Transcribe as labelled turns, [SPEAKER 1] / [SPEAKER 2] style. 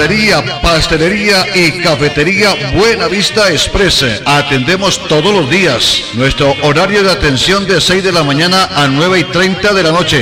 [SPEAKER 1] Panadería, pastelería y cafetería Buena Vista Express. Atendemos todos los días. Nuestro horario de atención de 6 de la mañana a 9:30 de la noche.